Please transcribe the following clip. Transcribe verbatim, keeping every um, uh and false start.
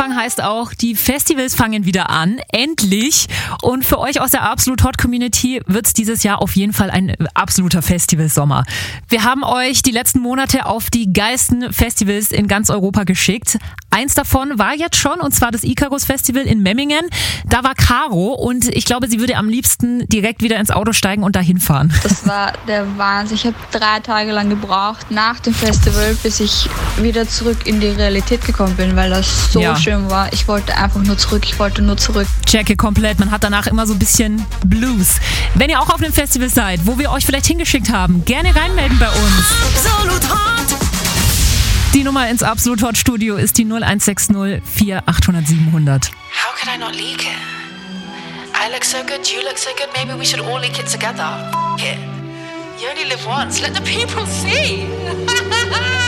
sagen heißt auch, die Festivals fangen wieder an. Endlich. Und für euch aus der Absolut Hot Community wird es dieses Jahr auf jeden Fall ein absoluter Festivalsommer. Wir haben euch die letzten Monate auf die geilsten Festivals in ganz Europa geschickt. Eins davon war jetzt schon, und zwar das Icarus Festival in Memmingen. Da war Caro und ich glaube, sie würde am liebsten direkt wieder ins Auto steigen und dahin fahren. Das war der Wahnsinn. Ich habe drei Tage lang gebraucht nach dem Festival, bis ich wieder zurück in die Realität gekommen bin, weil das so ja. schön war. Ich wollte einfach nur zurück, ich wollte nur zurück. Checke komplett. Man hat danach immer so ein bisschen Blues. Wenn ihr auch auf einem Festival seid, wo wir euch vielleicht hingeschickt haben, gerne reinmelden bei uns. Absolut Hot! Die Nummer ins Absolut Hot Studio ist die null eins sechs null vier achthundert siebenhundert. How could I not leak it? I look so good, you look so good, maybe we should all leak it together. F- it. You only live once, let the people see.